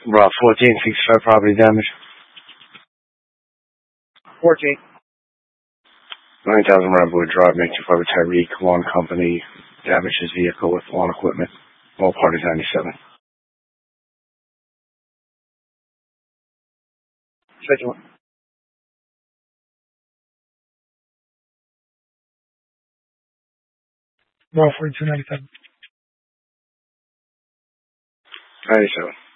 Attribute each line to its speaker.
Speaker 1: Route 14, 65 property damage.
Speaker 2: 14.
Speaker 1: 9000 Redwood Drive, make 25 with Tyreek, lawn company, damaged his vehicle with lawn equipment. All parties 97.
Speaker 2: Second one.
Speaker 3: Route 42, 97.
Speaker 1: 97.